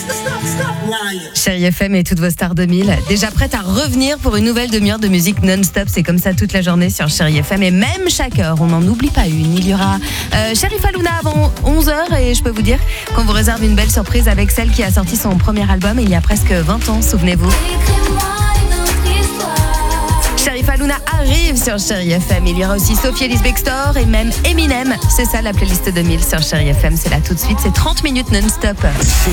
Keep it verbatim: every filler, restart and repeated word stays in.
Chérie F M et toutes vos stars deux mille, déjà prêtes à revenir pour une nouvelle demi-heure de musique non-stop. C'est comme ça toute la journée sur Chérie F M et même chaque heure, on n'en oublie pas une. Il y aura euh, Sheriff Aluna avant onze heures et je peux vous dire qu'on vous réserve une belle surprise avec celle qui a sorti son premier album il y a presque vingt ans, souvenez-vous. Sheriff Aluna arrive sur Chérie F M. Il y aura aussi Sophie Ellis Bextor et même Eminem. C'est ça la playlist deux mille sur Chérie F M. C'est là tout de suite, c'est trente minutes non-stop.